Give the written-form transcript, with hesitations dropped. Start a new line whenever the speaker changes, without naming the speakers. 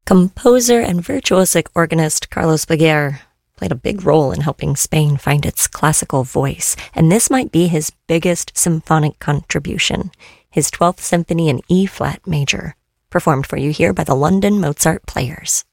Composer and virtuosic organist Carlos Baguer played a big role in helping Spain find its classical voice, and this might be his biggest symphonic contribution, his 12th Symphony in E-flat major, performed for you here by the London Mozart Players.